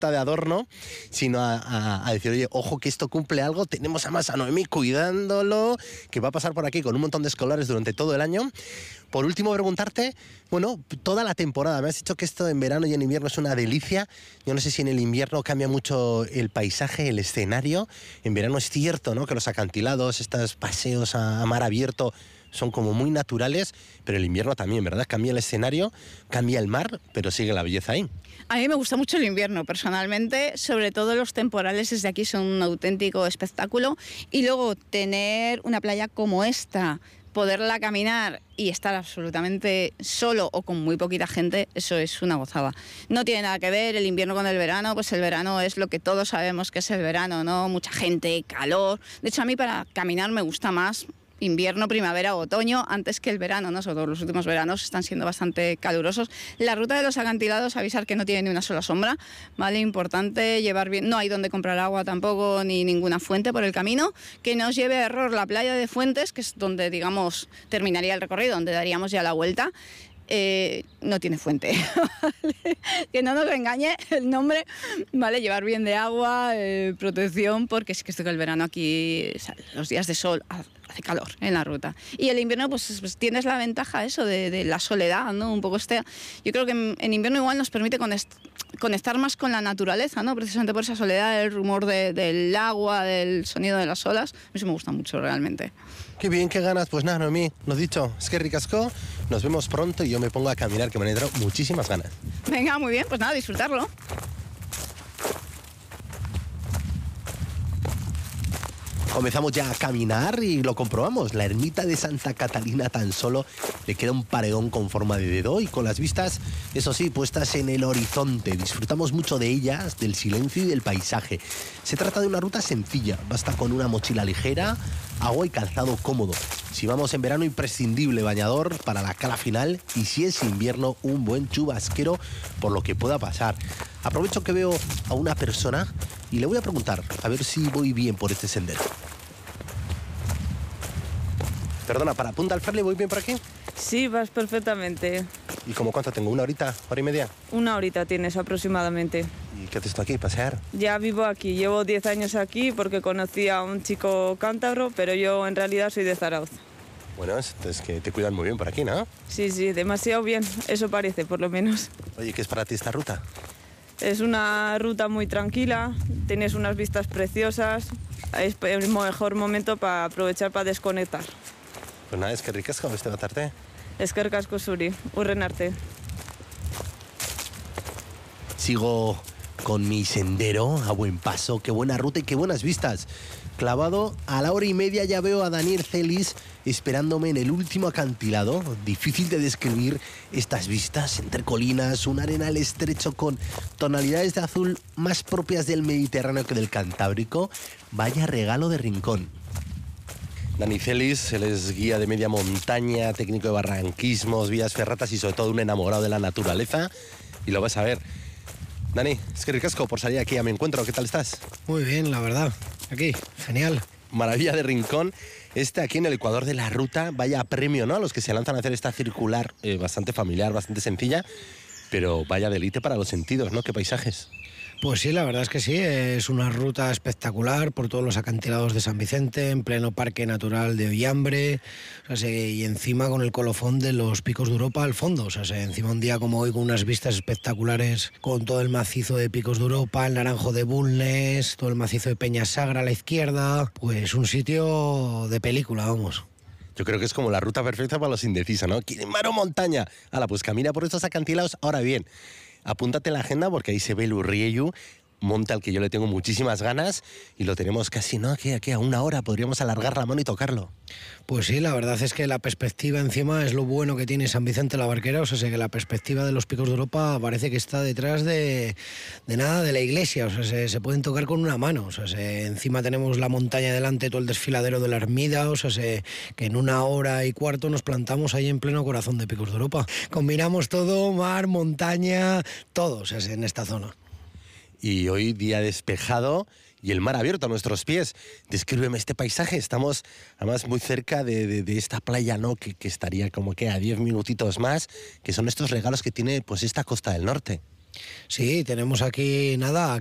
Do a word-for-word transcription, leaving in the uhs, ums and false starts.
de adorno, sino a, a, a decir, oye, ojo que esto cumple algo, tenemos además a Noemí cuidándolo, que va a pasar por aquí con un montón de escolares durante todo el año. Por último, preguntarte, bueno, toda la temporada, me has dicho que esto en verano y en invierno es una delicia. Yo no sé si en el invierno cambia mucho el paisaje, el escenario. En verano es cierto, ¿no?, que los acantilados, estos paseos a, a mar abierto son como muy naturales, pero el invierno también, ¿verdad? Cambia el escenario, cambia el mar, pero sigue la belleza ahí. A mí me gusta mucho el invierno, personalmente, sobre todo los temporales desde aquí son un auténtico espectáculo. Y luego tener una playa como esta, poderla caminar y estar absolutamente solo o con muy poquita gente, eso es una gozada. No tiene nada que ver el invierno con el verano, pues el verano es lo que todos sabemos que es el verano, ¿no? Mucha gente, calor. De hecho, a mí para caminar me gusta más invierno, primavera o otoño antes que el verano, ¿no? Sobre todo los últimos veranos están siendo bastante calurosos. La ruta de los acantilados, avisar que no tiene ni una sola sombra, ¿vale? Importante llevar bien, no hay donde comprar agua tampoco ni ninguna fuente por el camino, que no os lleve a error la playa de Fuentes, que es donde, digamos, terminaría el recorrido, donde daríamos ya la vuelta. Eh, no tiene fuente, ¿vale? Que no nos engañe el nombre, ¿vale? Llevar bien de agua, eh, protección, porque es que esto que el verano aquí, o sea, los días de sol hace calor en la ruta. Y el invierno, pues, pues tienes la ventaja eso de, de la soledad, ¿no? Un poco este. Yo creo que en, en invierno igual nos permite conect, conectar más con la naturaleza, ¿no? Precisamente por esa soledad, el rumor de, del agua, del sonido de las olas. A mí eso me gusta mucho realmente. Qué bien, qué ganas. Pues nada, Noemí, nos dicho, es que ricasco. Nos vemos pronto y yo me pongo a caminar, que me han entrado muchísimas ganas. Venga, muy bien, pues nada, disfrutarlo. Comenzamos ya a caminar y lo comprobamos. La ermita de Santa Catalina tan solo le queda un paredón con forma de dedo y con las vistas, eso sí, puestas en el horizonte. Disfrutamos mucho de ellas, del silencio y del paisaje. Se trata de una ruta sencilla, basta con una mochila ligera, agua y calzado cómodo. Si vamos en verano, imprescindible bañador para la cala final, y si es invierno, un buen chubasquero por lo que pueda pasar. Aprovecho que veo a una persona y le voy a preguntar a ver si voy bien por este sendero. Perdona, para Punta Alferle, ¿voy bien por aquí? Sí, vas perfectamente. ¿Y como cuánto tengo? ¿Una horita? ¿Hora y media? Una horita tienes aproximadamente. ¿Y qué haces tú aquí? ¿Pasear? Ya vivo aquí, llevo diez años aquí porque conocí a un chico cántabro, pero yo en realidad soy de Zarauz. Bueno, es que te cuidan muy bien por aquí, ¿no? Sí, sí, demasiado bien, eso parece por lo menos. Oye, ¿qué es para ti esta ruta? Es una ruta muy tranquila, tienes unas vistas preciosas, es el mejor momento para aprovechar para desconectar. Pues nada, es que ricasco beste bat arte. Eskerrik asko zuri, hurren arte. Sigo con mi sendero a buen paso, qué buena ruta y qué buenas vistas. Clavado a la hora y media ya veo a Daniel Celis esperándome en el último acantilado. Difícil de describir estas vistas entre colinas, un arenal estrecho con tonalidades de azul más propias del Mediterráneo que del Cantábrico. Vaya regalo de rincón. Dani Celis, él es guía de media montaña, técnico de barranquismos, vías ferratas y sobre todo un enamorado de la naturaleza. Y lo vas a ver. Dani, es que ricasco por salir aquí a mi encuentro. ¿Qué tal estás? Muy bien, la verdad. Aquí, genial. Maravilla de rincón. Este aquí en el Ecuador de la ruta, vaya premio, ¿no? A los que se lanzan a hacer esta circular eh, bastante familiar, bastante sencilla, pero vaya deleite para los sentidos, ¿no? Qué paisajes. Pues sí, la verdad es que sí, es una ruta espectacular por todos los acantilados de San Vicente, en pleno Parque Natural de Ollambre, o sea, y encima con el colofón de los Picos de Europa al fondo, o sea, encima un día como hoy con unas vistas espectaculares con todo el macizo de Picos de Europa, el Naranjo de Bulnes, todo el macizo de Peña Sagra a la izquierda, pues un sitio de película, vamos. Yo creo que es como la ruta perfecta para los indecisos, ¿no? ¿Quieren mar o montaña? Hala, pues camina por estos acantilados. Ahora bien, apúntate en la agenda porque ahí se ve el Urriellu, monte al que yo le tengo muchísimas ganas y lo tenemos casi, ¿no? Aquí, aquí a una hora, podríamos alargar la mano y tocarlo. Pues sí, la verdad es que la perspectiva encima es lo bueno que tiene San Vicente la Barquera, o sea, que la perspectiva de los Picos de Europa parece que está detrás de, de nada, de la iglesia, o sea, se, se pueden tocar con una mano, o sea, se, encima tenemos la montaña delante, todo el desfiladero de la Ermida, o sea, se, que en una hora y cuarto nos plantamos ahí en pleno corazón de Picos de Europa. Combinamos todo, mar, montaña, todo, o sea, en esta zona. Y hoy día despejado y el mar abierto a nuestros pies. Descríbeme este paisaje. Estamos además muy cerca de, de, de esta playa, ¿no? Que, que estaría como que a diez minutitos más, que son estos regalos que tiene pues esta costa del norte. Sí, tenemos aquí nada.